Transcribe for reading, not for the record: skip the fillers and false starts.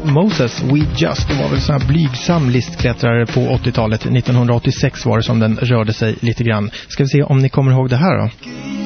Moses, We Just, var väl så här blygsam listklättrare på 80-talet. 1986 var det som den rörde sig lite grann. Ska vi se om ni kommer ihåg det här då?